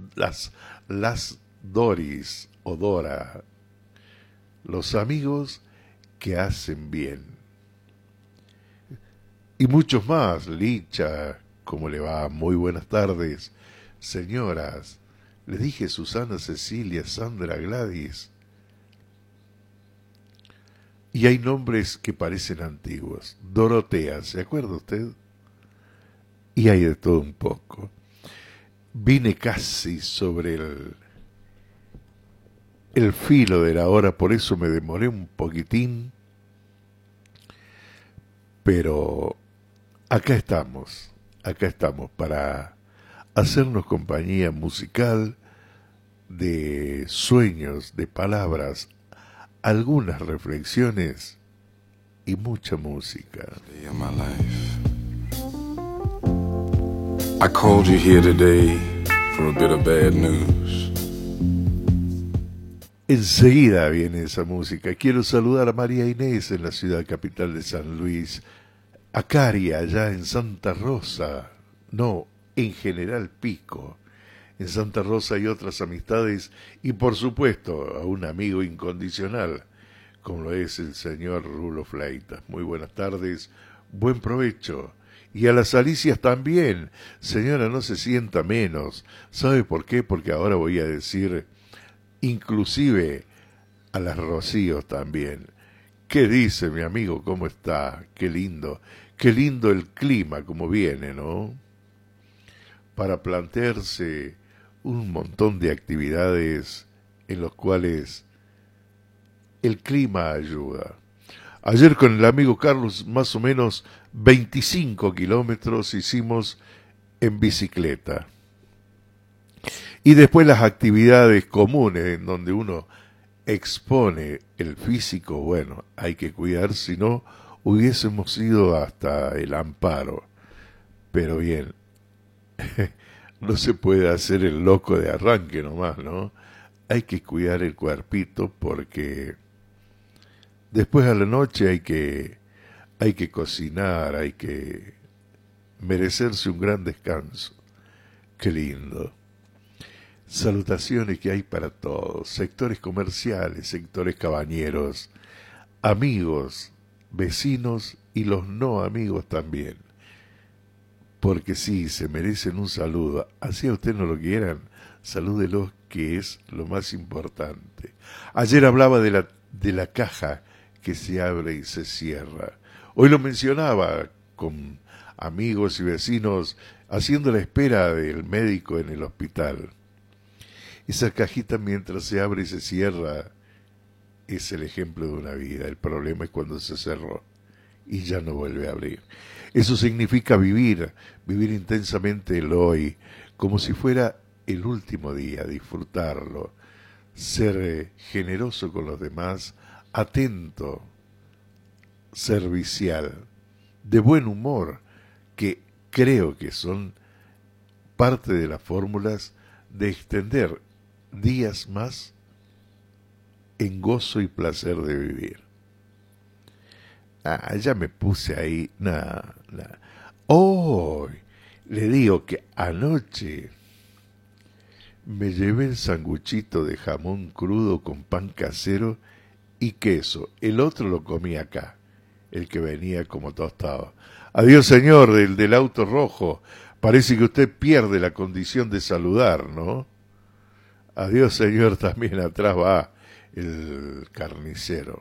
las Doris o Dora, los amigos que hacen bien. Y muchos más, Licha, ¿cómo le va? Muy buenas tardes. Señoras, le dije Susana, Cecilia, Sandra, Gladys. Y hay nombres que parecen antiguos. Dorotea, ¿se acuerda usted? Y hay de todo un poco. Vine casi sobre el filo de la hora, por eso me demoré un poquitín. Pero acá estamos para hacernos compañía musical, de sueños, de palabras, algunas reflexiones y mucha música. I called you here today for a bit of bad news. Enseguida viene esa música. Quiero saludar a María Inés en la ciudad capital de San Luis, a Cari allá en Santa Rosa, no, en General Pico. En Santa Rosa hay otras amistades y por supuesto a un amigo incondicional, como lo es el señor Rulo Fleitas. Muy buenas tardes, buen provecho. Y a las Alicias también. Señora, no se sienta menos. ¿Sabe por qué? Porque ahora voy a decir, inclusive a las Rocíos también. ¿Qué dice mi amigo? ¿Cómo está? Qué lindo el clima como viene, ¿no? Para plantearse un montón de actividades en los cuales el clima ayuda. Ayer con el amigo Carlos más o menos 25 kilómetros hicimos en bicicleta. Y después las actividades comunes en donde uno expone el físico, bueno, hay que cuidar, si no hubiésemos ido hasta el Amparo. Pero bien, no se puede hacer el loco de arranque nomás, ¿no? Hay que cuidar el cuerpito porque después a la noche hay que cocinar, hay que merecerse un gran descanso. Qué lindo. Salutaciones que hay para todos, sectores comerciales, sectores cabañeros, amigos, vecinos y los no amigos también. Porque sí, se merecen un saludo. Así a usted no lo quieran, salúdelos, que es lo más importante. Ayer hablaba de la caja que se abre y se cierra. Hoy lo mencionaba con amigos y vecinos haciendo la espera del médico en el hospital. Esa cajita mientras se abre y se cierra es el ejemplo de una vida. El problema es cuando se cerró y ya no vuelve a abrir. Eso significa vivir intensamente el hoy, como si fuera el último día, disfrutarlo, ser generoso con los demás, atento, servicial, de buen humor, que creo que son parte de las fórmulas de extender días más en gozo y placer de vivir. Ya me puse ahí, Hoy le digo que anoche me llevé el sanguchito de jamón crudo con pan casero y queso. El otro lo comí acá, el que venía como tostado. Adiós, señor, del auto rojo. Parece que usted pierde la condición de saludar, ¿no? Adiós, señor, también atrás va el carnicero.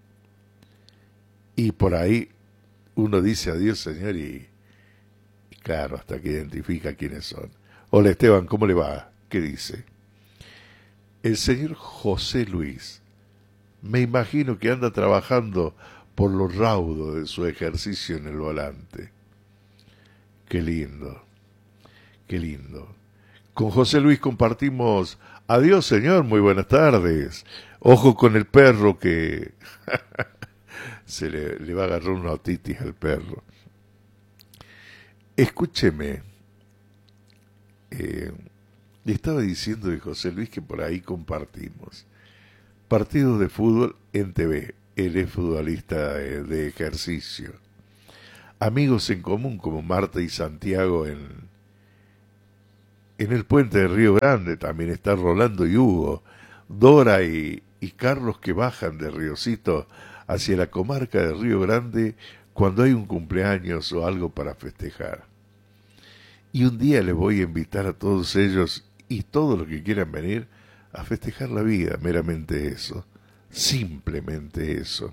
Y por ahí uno dice adiós, señor, y claro, hasta que identifica quiénes son. Hola, Esteban, ¿cómo le va? ¿Qué dice? El señor José Luis, me imagino que anda trabajando por lo raudo de su ejercicio en el volante. Qué lindo, qué lindo. Con José Luis compartimos, adiós, señor, muy buenas tardes. Ojo con el perro que se le va a agarrar una otitis al perro. Escúcheme, le estaba diciendo de José Luis que por ahí compartimos partidos de fútbol en TV. Él es futbolista de ejercicio. Amigos en común como Marta y Santiago en En el puente de Río Grande también está Rolando y Hugo, Dora y Carlos, que bajan de Riocito hacia la comarca de Río Grande cuando hay un cumpleaños o algo para festejar. Y un día les voy a invitar a todos ellos y todos los que quieran venir a festejar la vida, meramente eso, simplemente eso.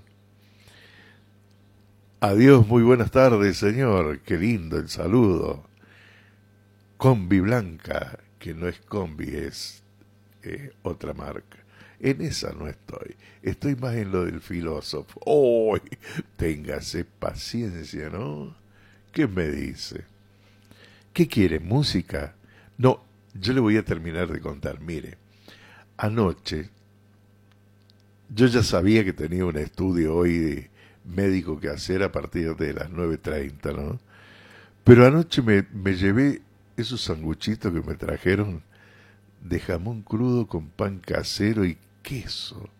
Adiós, muy buenas tardes, señor, qué lindo el saludo. Combi Blanca, que no es Combi, es otra marca. En esa no estoy más en lo del filósofo. ¡Oh! Téngase paciencia, ¿no? ¿Qué me dice? ¿Qué quiere? ¿Música? No, yo le voy a terminar de contar. Mire, anoche yo ya sabía que tenía un estudio hoy médico que hacer a partir de las 9:30, ¿no? Pero anoche me llevé esos sanguchitos que me trajeron de jamón crudo con pan casero y queso.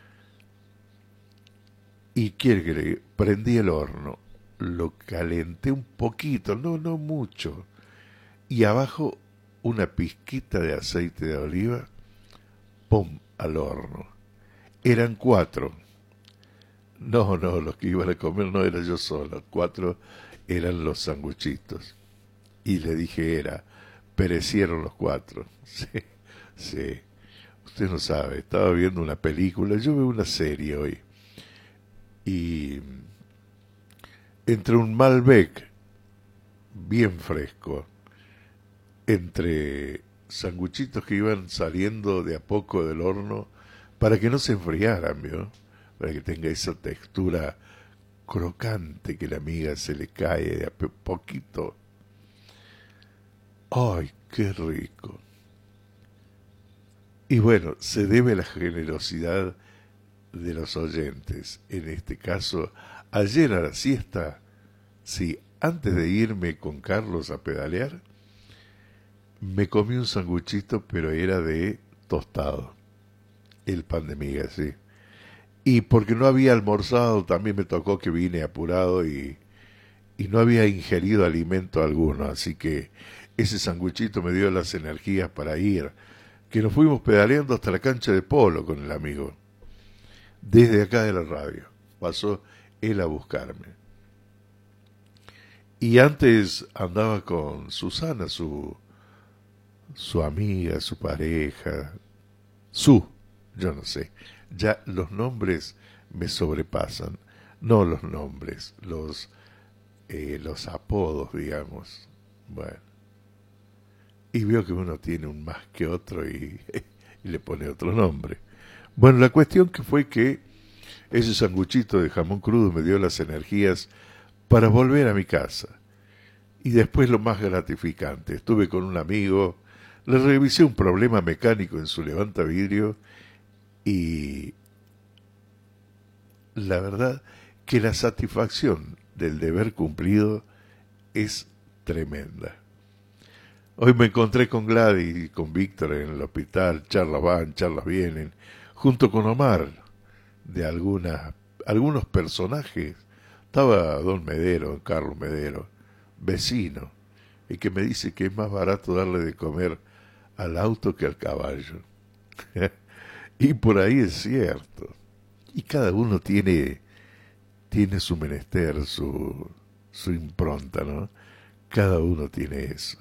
Y quiere que le prendí el horno, lo calenté un poquito, no mucho, y abajo una pizquita de aceite de oliva, ¡pum!, al horno. Eran 4. No, los que iban a comer no era yo solo, 4 eran los sanguchitos. Y le dije perecieron los 4. Sí. Usted no sabe, estaba viendo una película, yo veo una serie hoy. Y entre un Malbec bien fresco, entre sanguchitos que iban saliendo de a poco del horno para que no se enfriaran, ¿vio? Para que tenga esa textura crocante que la amiga se le cae de a poquito. ¡Ay, qué rico! Y bueno, se debe a la generosidad de los oyentes. En este caso, ayer a la siesta, sí, antes de irme con Carlos a pedalear, me comí un sanguchito, pero era de tostado, el pan de miga, sí. Y porque no había almorzado, también me tocó que vine apurado y no había ingerido alimento alguno, así que ese sanguchito me dio las energías para ir, que nos fuimos pedaleando hasta la cancha de polo con el amigo. Desde acá de la radio, pasó él a buscarme. Y antes andaba con Susana, su amiga, su pareja, yo no sé, ya los nombres me sobrepasan, no los nombres, los apodos, digamos. Bueno, y veo que uno tiene un más que otro y le pone otro nombre. Bueno, la cuestión que fue que ese sanguchito de jamón crudo me dio las energías para volver a mi casa. Y después lo más gratificante, estuve con un amigo, le revisé un problema mecánico en su levantavidrio y la verdad que la satisfacción del deber cumplido es tremenda. Hoy me encontré con Gladys y con Víctor en el hospital, charlas van, charlas vienen, junto con Omar, de algunos personajes. Estaba don Medero, Carlos Medero, vecino, y que me dice que es más barato darle de comer al auto que al caballo. Y por ahí es cierto. Y cada uno tiene su menester, su impronta, ¿no? Cada uno tiene eso.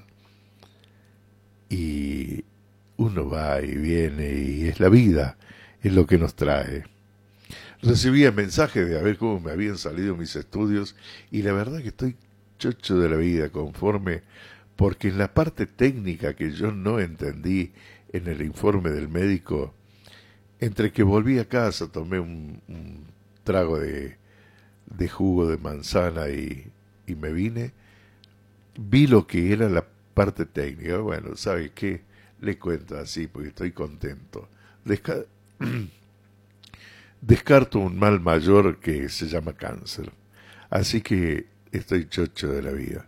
Y uno va y viene y es la vida, es lo que nos trae. Recibía mensajes de a ver cómo me habían salido mis estudios y la verdad que estoy chocho de la vida, conforme, porque en la parte técnica que yo no entendí en el informe del médico, entre que volví a casa, tomé un trago de jugo de manzana y me vine, vi lo que era la parte técnica. Bueno, ¿sabe qué? Le cuento así porque estoy contento. Descarto un mal mayor que se llama cáncer. Así que estoy chocho de la vida.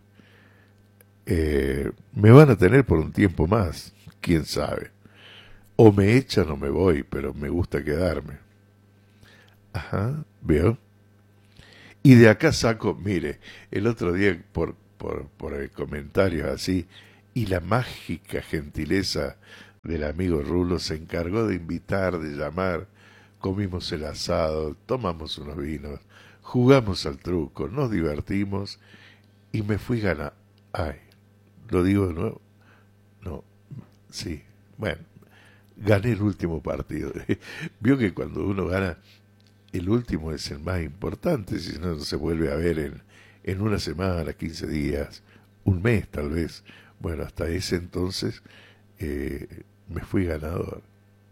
Me van a tener por un tiempo más, quién sabe. O me echan o me voy, pero me gusta quedarme. Ajá, ¿veo? Y de acá saco, mire, el otro día por el comentario así, y la mágica gentileza del amigo Rulo se encargó de invitar, de llamar. Comimos el asado, tomamos unos vinos, jugamos al truco, nos divertimos y me fui ganando. Ay, ¿lo digo de nuevo? No, sí, bueno, gané el último partido. Vio que cuando uno gana, el último es el más importante, si no se vuelve a ver en una semana, 15 días, un mes tal vez. Bueno, hasta ese entonces me fui ganador.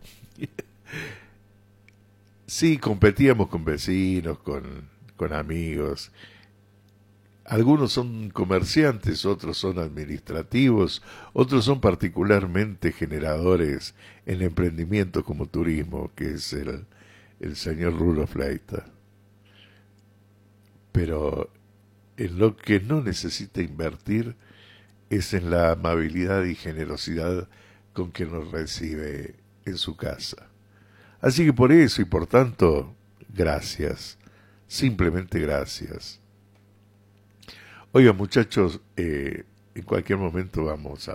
Sí, competíamos con vecinos, con amigos. Algunos son comerciantes, otros son administrativos, otros son particularmente generadores en emprendimientos como turismo, que es el señor Rulo Fleita. Pero en lo que no necesita invertir es en la amabilidad y generosidad con que nos recibe en su casa. Así que por eso y por tanto, gracias, simplemente gracias. Oiga, muchachos, en cualquier momento vamos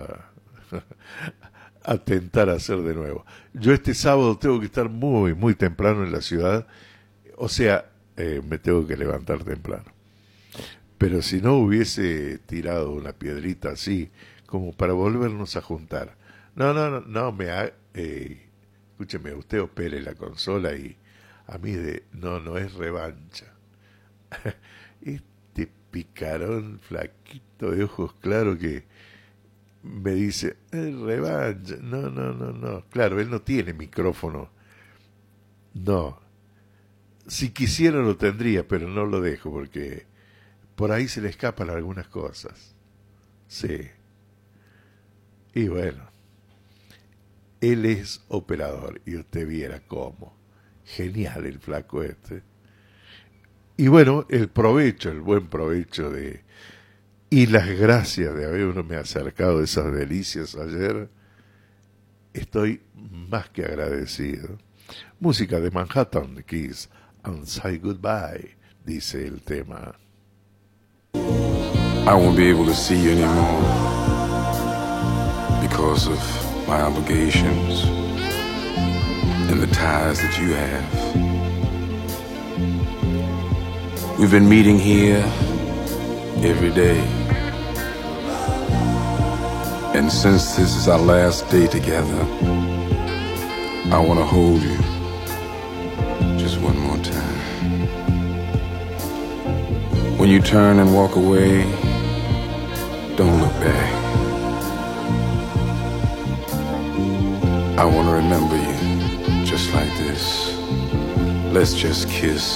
a tentar hacer de nuevo. Yo este sábado tengo que estar muy, muy temprano en la ciudad, o sea, me tengo que levantar temprano. Pero si no hubiese tirado una piedrita así, como para volvernos a juntar. No, escúcheme, usted opere la consola y a mí no es revancha. Este picarón flaquito de ojos claros que me dice, revancha, no. Claro, él no tiene micrófono. No. Si quisiera lo tendría, pero no lo dejo porque por ahí se le escapan algunas cosas. Sí. Y bueno, él es operador y usted viera cómo. Genial el flaco este. Y bueno, el buen provecho y las gracias de haberme acercado a esas delicias ayer. Estoy más que agradecido. Música de Manhattan, The Kiss, and Say Goodbye, dice el tema. I won't be able to see you anymore because of my obligations and the ties that you have. We've been meeting here every day. And since this is our last day together, I want to hold you just one more time. When you turn and walk away, don't look back. I want to remember you just like this. Let's just kiss